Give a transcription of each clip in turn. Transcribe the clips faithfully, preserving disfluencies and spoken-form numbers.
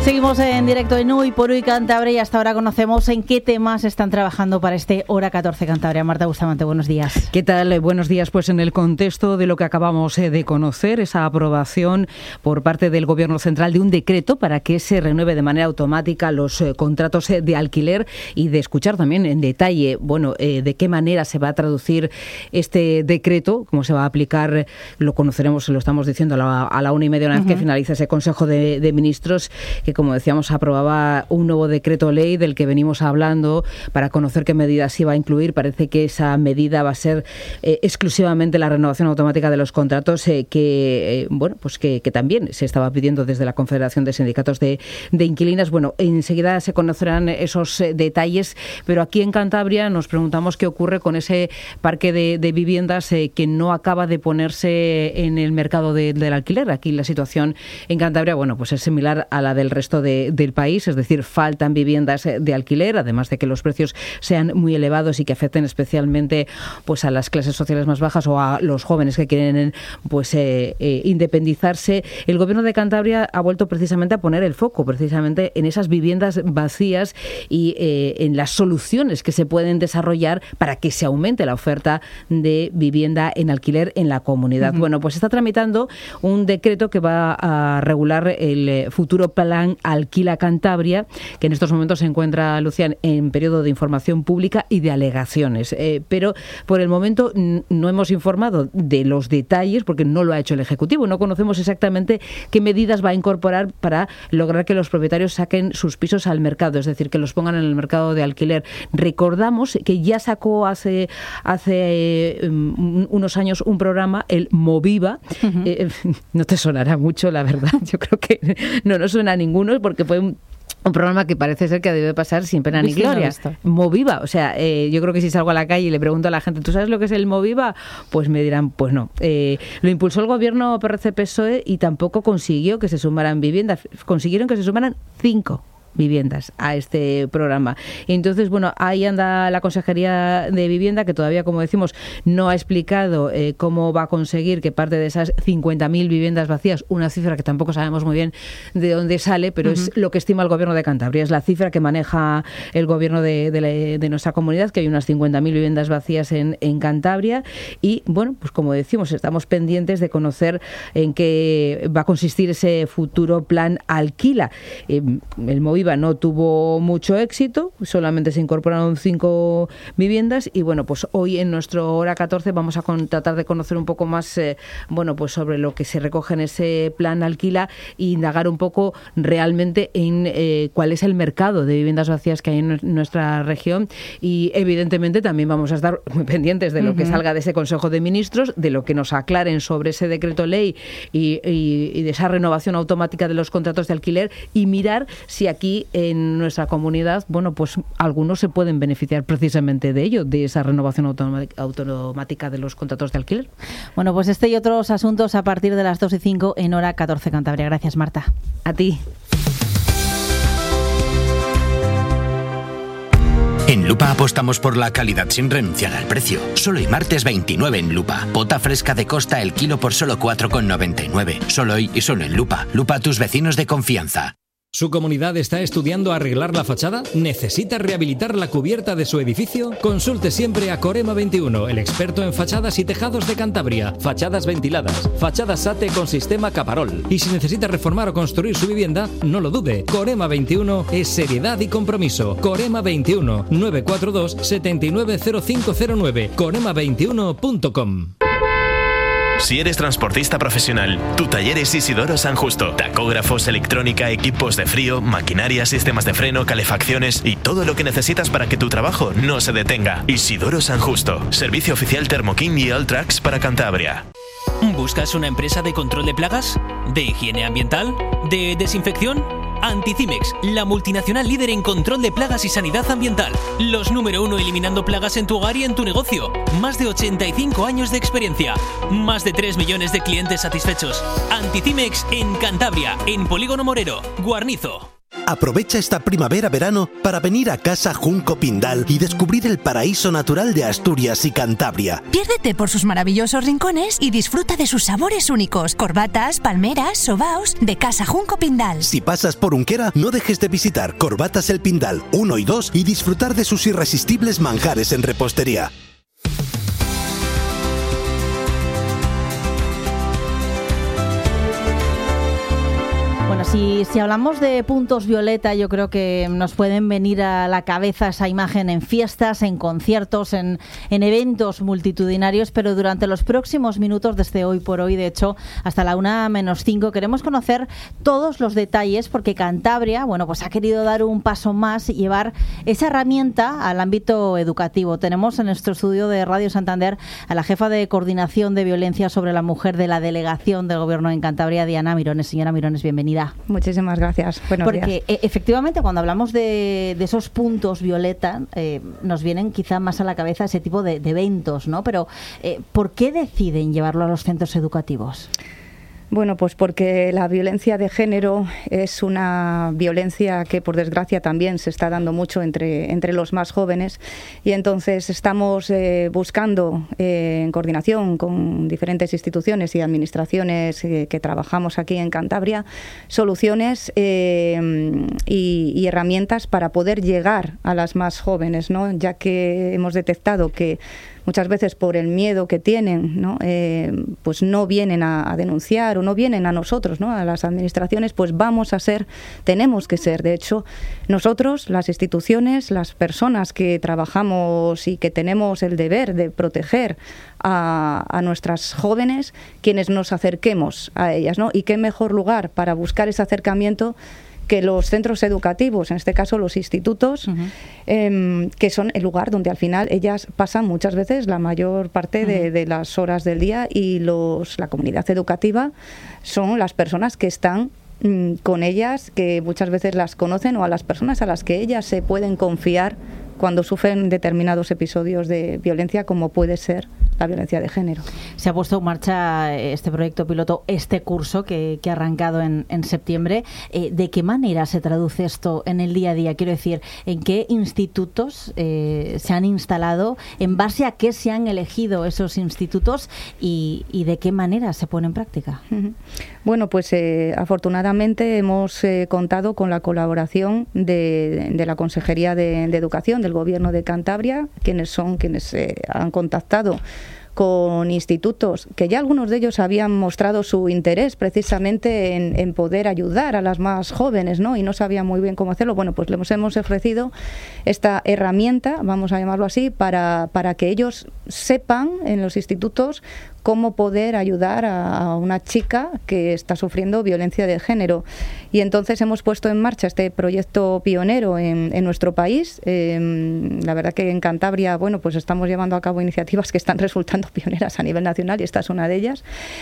Seguimos en directo en Hoy por Hoy Cantabria y hasta ahora conocemos en qué temas están trabajando para este Hora catorce Cantabria. Marta Bustamante, buenos días. ¿Qué tal? Buenos días. Pues en el contexto de lo que acabamos de conocer, esa aprobación por parte del Gobierno Central de un decreto para que se renueve de manera automática los eh, contratos de alquiler y de escuchar también en detalle, bueno, eh, de qué manera se va a traducir este decreto, cómo se va a aplicar, lo conoceremos, lo estamos diciendo a la, a la una y media una vez uh-huh. que finalice ese Consejo de, de Ministros, que como decíamos aprobaba un nuevo decreto ley del que venimos hablando para conocer qué medidas iba a incluir. Parece que esa medida va a ser eh, exclusivamente la renovación automática de los contratos eh, que eh, bueno pues que, que también se estaba pidiendo desde la Confederación de Sindicatos de, de Inquilinas. Bueno, enseguida se conocerán esos eh, detalles, pero aquí en Cantabria nos preguntamos qué ocurre con ese parque de, de viviendas eh, que no acaba de ponerse en el mercado de, del alquiler. Aquí la situación en Cantabria, bueno, pues es similar a la del resto de, del país, es decir, faltan viviendas de alquiler, además de que los precios sean muy elevados y que afecten especialmente pues a las clases sociales más bajas o a los jóvenes que quieren pues eh, eh, independizarse. El Gobierno de Cantabria ha vuelto precisamente a poner el foco precisamente en esas viviendas vacías y eh, en las soluciones que se pueden desarrollar para que se aumente la oferta de vivienda en alquiler en la comunidad. Uh-huh. Bueno, pues está tramitando un decreto que va a regular el futuro plan Alquila Cantabria, que en estos momentos se encuentra, Lucián, en periodo de información pública y de alegaciones. Eh, pero por el momento n- no hemos informado de los detalles porque no lo ha hecho el Ejecutivo. No conocemos exactamente qué medidas va a incorporar para lograr que los propietarios saquen sus pisos al mercado, es decir, que los pongan en el mercado de alquiler. Recordamos que ya sacó hace, hace eh, unos años un programa, el Moviva. Uh-huh. Eh, no te sonará mucho, la verdad. Yo creo que no nos suena a ninguno porque fue un Un programa que parece ser que debe pasar sin pena ni gloria. Moviva, o sea, eh, yo creo que si salgo a la calle y le pregunto a la gente, ¿tú sabes lo que es el Moviva? Pues me dirán, pues no. Eh, lo impulsó el gobierno P R C P S O E y tampoco consiguió que se sumaran viviendas. Consiguieron que se sumaran cinco viviendas a este programa. Entonces, bueno, ahí anda la Consejería de Vivienda, que todavía, como decimos, no ha explicado eh, cómo va a conseguir que parte de esas cincuenta mil viviendas vacías, una cifra que tampoco sabemos muy bien de dónde sale, pero uh-huh. es lo que estima el Gobierno de Cantabria, es la cifra que maneja el Gobierno de, de, la, de nuestra comunidad, que hay unas cincuenta mil viviendas vacías en, en Cantabria y, bueno, pues como decimos, estamos pendientes de conocer en qué va a consistir ese futuro plan Alquila. Eh, el Moviva no tuvo mucho éxito, solamente se incorporaron cinco viviendas y bueno, pues hoy en nuestro Hora catorce vamos a con, tratar de conocer un poco más eh, bueno, pues sobre lo que se recoge en ese plan Alquila e indagar un poco realmente en eh, cuál es el mercado de viviendas vacías que hay en nuestra región y evidentemente también vamos a estar muy pendientes de lo uh-huh. que salga de ese Consejo de Ministros, de lo que nos aclaren sobre ese decreto ley y, y, y de esa renovación automática de los contratos de alquiler y mirar si aquí en nuestra comunidad, bueno, pues algunos se pueden beneficiar precisamente de ello, de esa renovación automática de los contratos de alquiler. Bueno, pues este y otros asuntos a partir de las dos y cinco en Hora catorce Cantabria. Gracias, Marta. A ti. En Lupa apostamos por la calidad sin renunciar al precio. Solo hoy martes veintinueve en Lupa. Pota fresca de Costa el kilo por solo cuatro con noventa y nueve. Solo hoy y solo en Lupa. Lupa, tus vecinos de confianza. ¿Su comunidad está estudiando arreglar la fachada? ¿Necesita rehabilitar la cubierta de su edificio? Consulte siempre a Corema veintiuno, el experto en fachadas y tejados de Cantabria. Fachadas ventiladas, fachadas S A T E con sistema Caparol. Y si necesita reformar o construir su vivienda, no lo dude. Corema veintiuno es seriedad y compromiso. Corema veintiuno, nueve cuatro dos, siete nueve cero cinco cero nueve. corema veintiuno punto com. Si eres transportista profesional, tu taller es Isidoro San Justo. Tacógrafos, electrónica, equipos de frío, maquinaria, sistemas de freno, calefacciones y todo lo que necesitas para que tu trabajo no se detenga. Isidoro San Justo. Servicio oficial Thermoking y Alltrax para Cantabria. ¿Buscas una empresa de control de plagas? ¿De higiene ambiental? ¿De desinfección? Anticimex, la multinacional líder en control de plagas y sanidad ambiental. Los número uno eliminando plagas en tu hogar y en tu negocio. Más de ochenta y cinco años de experiencia. Más de tres millones de clientes satisfechos. Anticimex en Cantabria, en Polígono Morero, Guarnizo. Aprovecha esta primavera-verano para venir a Casa Junco Pindal y descubrir el paraíso natural de Asturias y Cantabria. Piérdete por sus maravillosos rincones y disfruta de sus sabores únicos. Corbatas, palmeras, sobaos de Casa Junco Pindal. Si pasas por Unquera, no dejes de visitar Corbatas El Pindal uno y dos y disfrutar de sus irresistibles manjares en repostería. Bueno, si, si hablamos de puntos violeta, yo creo que nos pueden venir a la cabeza esa imagen en fiestas, en conciertos, en, en eventos multitudinarios, pero durante los próximos minutos, desde hoy por hoy, de hecho, hasta la una menos cinco, queremos conocer todos los detalles, porque Cantabria, bueno, pues ha querido dar un paso más y llevar esa herramienta al ámbito educativo. Tenemos en nuestro estudio de Radio Santander a la jefa de Coordinación de Violencia sobre la Mujer de la Delegación del Gobierno en Cantabria, Diana Mirones. Señora Mirones, bienvenida. Muchísimas gracias. Buenos Porque días. E- efectivamente cuando hablamos de, de esos puntos violeta eh, nos vienen quizá más a la cabeza ese tipo de, de eventos, ¿no? Pero eh, ¿por qué deciden llevarlo a los centros educativos? Bueno, pues porque la violencia de género es una violencia que, por desgracia, también se está dando mucho entre, entre los más jóvenes, y entonces estamos eh, buscando, eh, en coordinación con diferentes instituciones y administraciones eh, que trabajamos aquí en Cantabria, soluciones eh, y, y herramientas para poder llegar a las más jóvenes, ¿no? Ya que hemos detectado que muchas veces por el miedo que tienen, ¿no? Eh, pues no vienen a, a denunciar o no vienen a nosotros, ¿no? A las administraciones, pues vamos a ser, tenemos que ser, de hecho, nosotros, las instituciones, las personas que trabajamos y que tenemos el deber de proteger a, a nuestras jóvenes, quienes nos acerquemos a ellas, ¿no? Y qué mejor lugar para buscar ese acercamiento que los centros educativos, en este caso los institutos, uh-huh. eh, que son el lugar donde al final ellas pasan muchas veces la mayor parte uh-huh. de, de las horas del día, y los, la comunidad educativa son las personas que están mm, con ellas, que muchas veces las conocen, o a las personas a las que ellas se pueden confiar cuando sufren determinados episodios de violencia, como puede ser la violencia de género. Se ha puesto en marcha este proyecto piloto, este curso que, que ha arrancado en, en septiembre. Eh, ¿De qué manera se traduce esto en el día a día? Quiero decir, ¿en qué institutos eh, se han instalado? ¿En base a qué se han elegido esos institutos? ¿Y, y de qué manera se pone en práctica? Uh-huh. Bueno, pues eh, afortunadamente hemos eh, contado con la colaboración de, de la Consejería de, de Educación del Gobierno de Cantabria, quienes son quienes eh, han contactado con institutos que ya algunos de ellos habían mostrado su interés precisamente en, en poder ayudar a las más jóvenes, ¿no? Y no sabían muy bien cómo hacerlo. Bueno, pues les hemos ofrecido esta herramienta, vamos a llamarlo así, para, para que ellos sepan en los institutos cómo poder ayudar a, a una chica que está sufriendo violencia de género. Y entonces hemos puesto en marcha este proyecto pionero en, en nuestro país. Eh, la verdad que en Cantabria, bueno, pues estamos llevando a cabo iniciativas que están resultando pioneras a nivel nacional, y esta es una de ellas.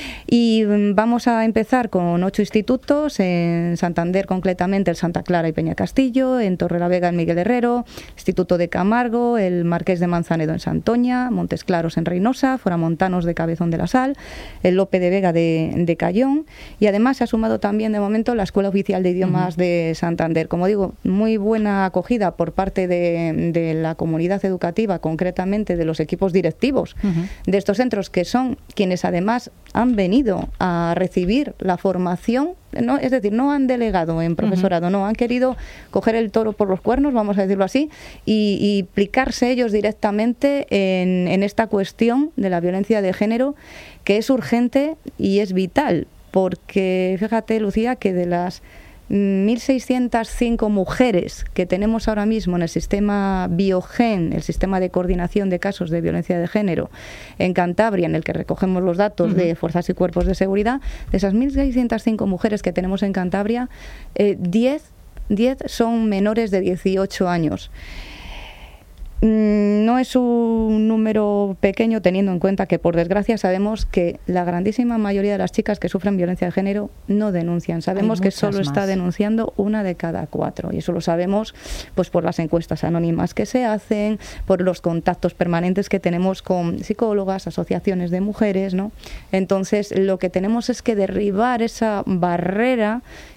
Y vamos a empezar con ocho institutos, en Santander concretamente el Santa Clara y Peña Castillo, en Torrelavega el Miguel Herrero, Instituto de Camargo, el Marqués de Manzanedo en Santoña, Montes Claros en Reynosa, Foramontanos de Cabezón de la Sal, el Lope de Vega de, de Cayón, y además se ha sumado también de momento la Escuela Oficial de Idiomas uh-huh. de Santander. Como digo, muy buena acogida por parte de, de la comunidad educativa, concretamente de los equipos directivos uh-huh. de estos centros, que son quienes además han venido a recibir la formación, no, es decir, no han delegado en profesorado, uh-huh. no, han querido coger el toro por los cuernos, vamos a decirlo así, y, y implicarse ellos directamente en, en esta cuestión de la violencia de género, que es urgente y es vital, porque fíjate, Lucía, que de las mil seiscientas cinco mujeres que tenemos ahora mismo en el sistema Biogen, el sistema de coordinación de casos de violencia de género en Cantabria, en el que recogemos los datos uh-huh. de fuerzas y cuerpos de seguridad, de esas mil seiscientas cinco mujeres que tenemos en Cantabria, eh, diez, diez son menores de dieciocho años. No es un número pequeño, teniendo en cuenta que, por desgracia, sabemos que la grandísima mayoría de las chicas que sufren violencia de género no denuncian. Sabemos que solo más. está denunciando una de cada cuatro, y eso lo sabemos pues por las encuestas anónimas que se hacen, por los contactos permanentes que tenemos con psicólogas, asociaciones de mujeres, ¿no? Entonces, lo que tenemos es que derribar esa barrera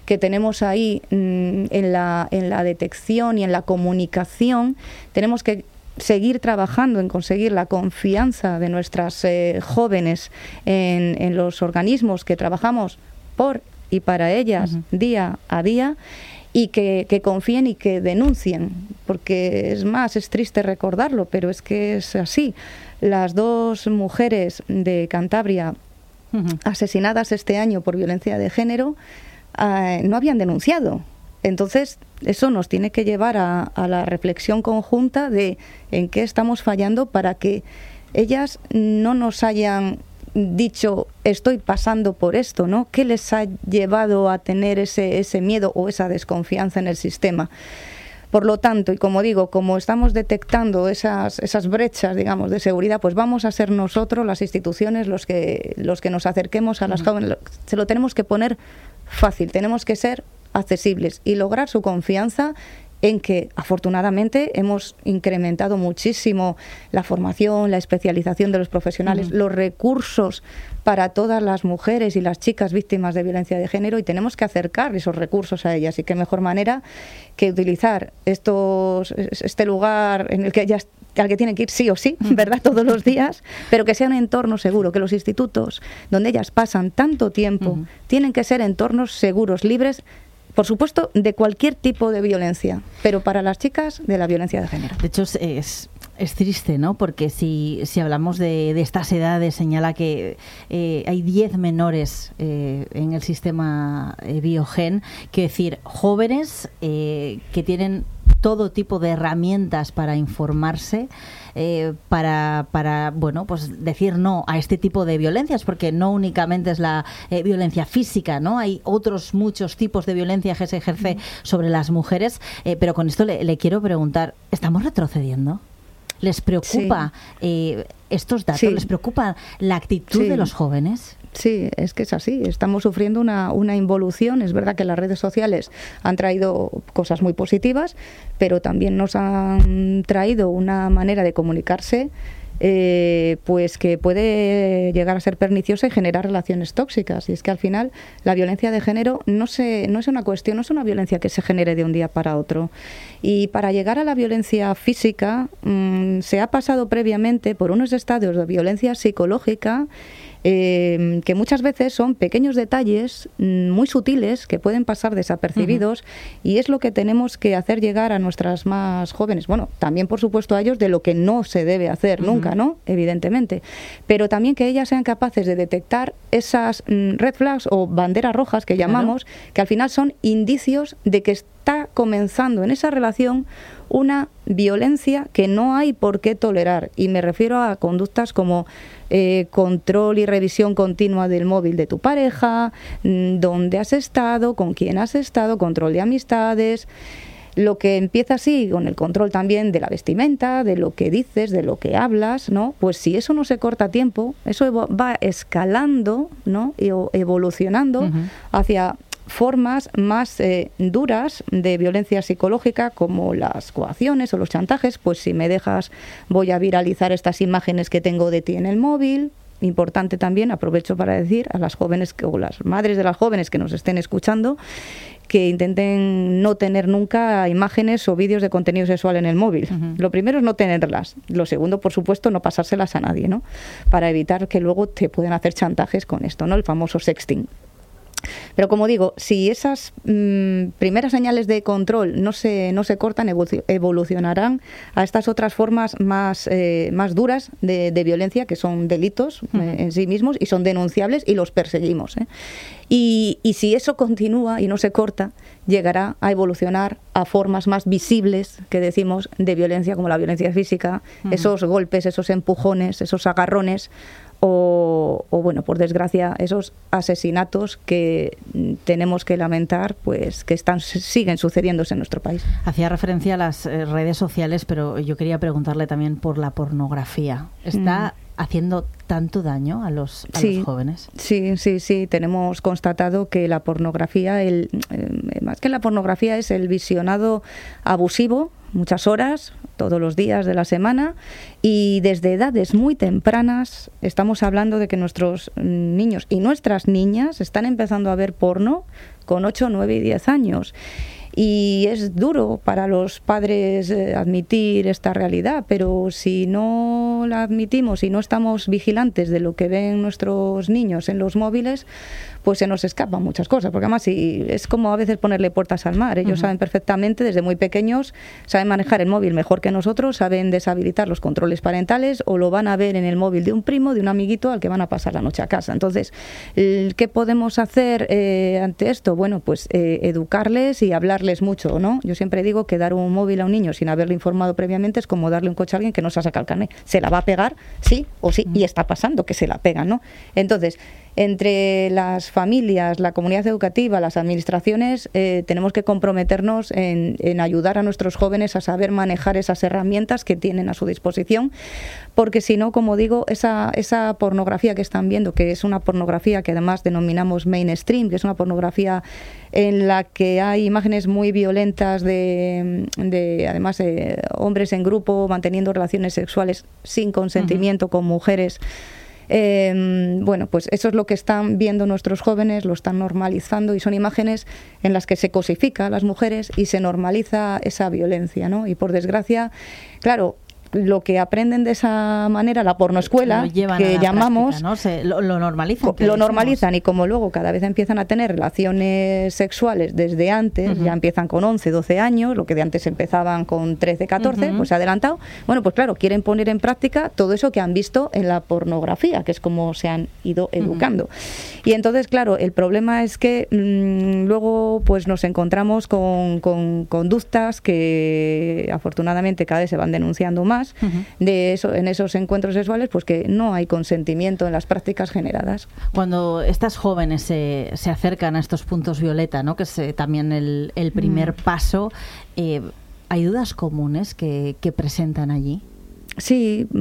que tenemos ahí mmm, en la, en la detección y en la comunicación, tenemos que seguir trabajando en conseguir la confianza de nuestras eh, jóvenes en, en los organismos que trabajamos por y para ellas uh-huh. día a día, y que, que confíen y que denuncien, porque es más, es triste recordarlo, pero es que es así. Las dos mujeres de Cantabria uh-huh. asesinadas este año por violencia de género eh, no habían denunciado. Entonces, eso nos tiene que llevar a, a la reflexión conjunta de en qué estamos fallando para que ellas no nos hayan dicho estoy pasando por esto, ¿no? ¿Qué les ha llevado a tener ese, ese miedo o esa desconfianza en el sistema? Por lo tanto, y como digo, como estamos detectando esas, esas brechas, digamos, de seguridad, pues vamos a ser nosotros, las instituciones, los que, los que nos acerquemos a las uh-huh. jóvenes. Se lo tenemos que poner fácil, tenemos que ser accesibles y lograr su confianza en que afortunadamente hemos incrementado muchísimo la formación, la especialización de los profesionales, uh-huh. los recursos para todas las mujeres y las chicas víctimas de violencia de género, y tenemos que acercar esos recursos a ellas, y qué mejor manera que utilizar estos este lugar en el que ellas al que tienen que ir sí o sí, ¿verdad?, todos los días, pero que sea un entorno seguro, que los institutos donde ellas pasan tanto tiempo uh-huh. tienen que ser entornos seguros, libres, por supuesto, de cualquier tipo de violencia, pero para las chicas, de la violencia de género. De hecho, es, es, es triste, ¿no? Porque si, si hablamos de, de estas edades, señala que eh, hay diez menores eh, en el sistema eh, Biogen, que decir, jóvenes eh, que tienen todo tipo de herramientas para informarse, eh, para, para bueno, pues decir no a este tipo de violencias, porque no únicamente es la eh, violencia física, ¿no? Hay otros muchos tipos de violencia que se ejerce sobre las mujeres, eh, pero con esto le, le quiero preguntar, ¿estamos retrocediendo? ¿Les preocupa sí. eh, estos datos? Sí. ¿Les preocupa la actitud sí. de los jóvenes? Sí, es que es así. Estamos sufriendo una, una involución. Es verdad que las redes sociales han traído cosas muy positivas, pero también nos han traído una manera de comunicarse eh, pues que puede llegar a ser perniciosa y generar relaciones tóxicas. Y es que al final la violencia de género no, se, no es una cuestión, no es una violencia que se genere de un día para otro. Y para llegar a la violencia física mmm, se ha pasado previamente por unos estadios de violencia psicológica, Eh, que muchas veces son pequeños detalles mm, muy sutiles que pueden pasar desapercibidos, uh-huh. y es lo que tenemos que hacer llegar a nuestras más jóvenes. Bueno, también por supuesto a ellos de lo que no se debe hacer uh-huh. nunca, ¿no? Evidentemente. Pero también que ellas sean capaces de detectar esas mm, red flags o banderas rojas que llamamos, claro. que al final son indicios de que está comenzando en esa relación una violencia que no hay por qué tolerar. Y me refiero a conductas como eh, control y revisión continua del móvil de tu pareja, dónde has estado, con quién has estado, control de amistades. Lo que empieza así, con el control también de la vestimenta, de lo que dices, de lo que hablas, ¿no? Pues si eso no se corta a tiempo, eso va escalando, ¿no? Y evolucionando uh-huh. hacia formas más eh, duras de violencia psicológica, como las coacciones o los chantajes. Pues si me dejas, voy a viralizar estas imágenes que tengo de ti en el móvil. Importante también, aprovecho para decir a las jóvenes o las madres de las jóvenes que nos estén escuchando, que intenten no tener nunca imágenes o vídeos de contenido sexual en el móvil. Uh-huh. Lo primero es no tenerlas. Lo segundo, por supuesto, no pasárselas a nadie, ¿no? Para evitar que luego te puedan hacer chantajes con esto, ¿no? El famoso sexting. Pero como digo, si esas mmm, primeras señales de control no se, no se cortan, evolucionarán a estas otras formas más, eh, más duras de, de violencia, que son delitos uh-huh. eh, en sí mismos, y son denunciables y los perseguimos, ¿eh? Y, y si eso continúa y no se corta, llegará a evolucionar a formas más visibles, que decimos, de violencia, como la violencia física, uh-huh. esos golpes, esos empujones, esos agarrones, O, o bueno, por desgracia, esos asesinatos que tenemos que lamentar, pues que están siguen sucediéndose en nuestro país. Hacía referencia a las eh, redes sociales, pero yo quería preguntarle también por la pornografía. ¿Está mm. haciendo tanto daño a los, a sí, los jóvenes? Sí, sí, sí. Tenemos constatado que la pornografía, el, eh, más que la pornografía, es el visionado abusivo, muchas horas, todos los días de la semana, y desde edades muy tempranas estamos hablando de que nuestros niños y nuestras niñas están empezando a ver porno con ocho, nueve y diez años. Y es duro para los padres eh, admitir esta realidad, pero si no la admitimos y no estamos vigilantes de lo que ven nuestros niños en los móviles, pues se nos escapan muchas cosas, porque además si, es como a veces ponerle puertas al mar. Ellos uh-huh. saben perfectamente, desde muy pequeños, saben manejar el móvil mejor que nosotros, saben deshabilitar los controles parentales, o lo van a ver en el móvil de un primo, de un amiguito al que van a pasar la noche a casa. Entonces, ¿qué podemos hacer eh, ante esto? Bueno, pues eh, educarles y hablarles mucho, ¿no? Yo siempre digo que dar un móvil a un niño sin haberle informado previamente es como darle un coche a alguien que no se ha sacado el carnet. Se la va a pegar, sí o sí, uh-huh. y está pasando que se la pegan, ¿no? Entonces, entre las familias, la comunidad educativa, las administraciones, eh, tenemos que comprometernos en, en ayudar a nuestros jóvenes a saber manejar esas herramientas que tienen a su disposición, porque si no, como digo, esa, esa pornografía que están viendo, que es una pornografía que además denominamos mainstream, que es una pornografía en la que hay imágenes muy violentas de, de además, de hombres en grupo manteniendo relaciones sexuales sin consentimiento uh-huh. con mujeres. Eh, bueno, pues eso es lo que están viendo nuestros jóvenes, lo están normalizando, y son imágenes en las que se cosifica a las mujeres y se normaliza esa violencia, ¿no? Y por desgracia, claro, lo que aprenden de esa manera, la pornoescuela, que llamamos, práctica, ¿no? Se, lo, lo normalizan. Lo normalizan, y como luego cada vez empiezan a tener relaciones sexuales desde antes, uh-huh. ya empiezan con once, doce años, lo que de antes empezaban con trece, catorce, uh-huh. pues se ha adelantado. Bueno, pues claro, quieren poner en práctica todo eso que han visto en la pornografía, que es como se han ido educando. Uh-huh. Y entonces, claro, el problema es que mmm, luego pues nos encontramos con, con conductas que afortunadamente cada vez se van denunciando más. Uh-huh. De eso, en esos encuentros sexuales, pues que no hay consentimiento en las prácticas generadas. Cuando estas jóvenes se, se acercan a estos puntos violeta, ¿no? que es eh, también el, el primer mm. paso, eh, ¿hay dudas comunes que, que presentan allí? Sí,